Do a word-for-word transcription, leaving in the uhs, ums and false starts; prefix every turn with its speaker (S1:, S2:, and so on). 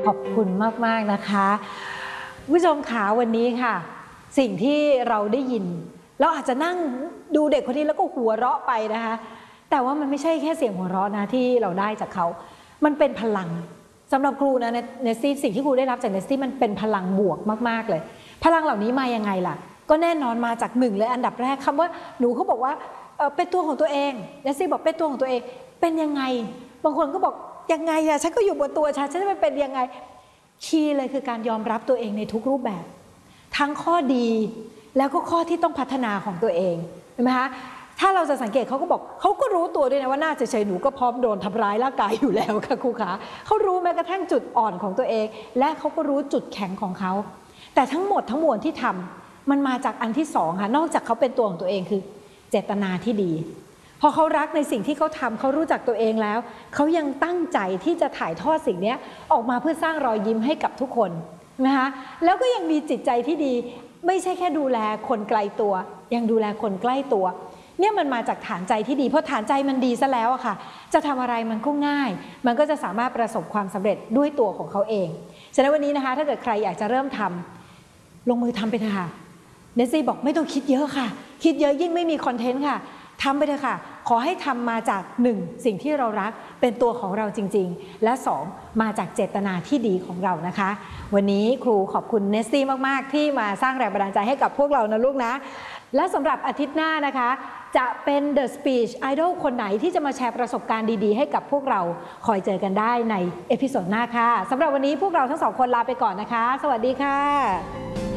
S1: ขอบคุณมากๆนะคะผู้ชมขาวันนี้ค่ะสิ่งที่เราได้ยินเราอาจจะนั่งดูเด็กคนนี้แล้วก็หัวเราะไปนะคะแต่ว่ามันไม่ใช่แค่เสียงหัวเราะนะที่เราได้จากเขามันเป็นพลังสำหรับครูนะเนสซี่สิ่งที่ครูได้รับจากเนสซี่มันเป็นพลังบวกมากๆเลยพลังเหล่านี้มายังไงล่ะก็แน่นอนมาจากหนึ่งเลยอันดับแรกคำว่าหนูเขาบอกว่าเออเป็นตัวของตัวเองเนสซี่บอกเป็นตัวของตัวเองเป็นยังไงบางคนก็บอกยังไงอะฉันก็อยู่บนตัวฉันฉันจะเป็นยังไงคีย์เลยคือการยอมรับตัวเองในทุกรูปแบบทั้งข้อดีแล้วก็ข้อที่ต้องพัฒนาของตัวเองเห็นไหมคะถ้าเราจะสังเกตเขาก็บอกเขาก็รู้ตัวด้วยนะว่าน่าจะเฉยหนูก็พร้อมโดนทำร้ายร่างกายอยู่แล้วค่ะครูขาเขารู้แม้กระทั่งจุดอ่อนของตัวเองและเขาก็รู้จุดแข็งของเขาแต่ทั้งหมดทั้งมวลที่ทำมันมาจากอันที่สองค่ะนอกจากเขาเป็นตัวของตัวเองคือเจตนาที่ดีพอเขารักในสิ่งที่เขาทำเขารู้จักตัวเองแล้วเขายังตั้งใจที่จะถ่ายทอดสิ่งนี้ออกมาเพื่อสร้างรอยยิ้มให้กับทุกคนนะคะแล้วก็ยังมีจิตใจที่ดีไม่ใช่แค่ดูแลคนไกลตัวยังดูแลคนใกล้ตัวเนี่ยมันมาจากฐานใจที่ดีเพราะฐานใจมันดีซะแล้วอะค่ะจะทำอะไรมันก็ง่ายมันก็จะสามารถประสบความสำเร็จด้วยตัวของเขาเองฉะนั้นวันนี้นะคะถ้าเกิดใครอยากจะเริ่มทำลงมือทำไปเถอะค่ะเนสซี่บอกไม่ต้องคิดเยอะค่ะคิดเยอะยิ่งไม่มีคอนเทนต์ค่ะทำไปเถอะค่ะขอให้ทำมาจากหนึ่งสิ่งที่เรารักเป็นตัวของเราจริงๆและสองมาจากเจตนาที่ดีของเรานะคะวันนี้ครูขอบคุณเนสซี่มากๆที่มาสร้างแรงบันดาลใจให้กับพวกเรานะลูกนะและสำหรับอาทิตย์หน้านะคะจะเป็น The Speech Idol คนไหนที่จะมาแชร์ประสบการณ์ดีๆให้กับพวกเราคอยเจอกันได้ในเอพิโซดหน้าค่ะสำหรับวันนี้พวกเราทั้งสองคนลาไปก่อนนะคะสวัสดีค่ะ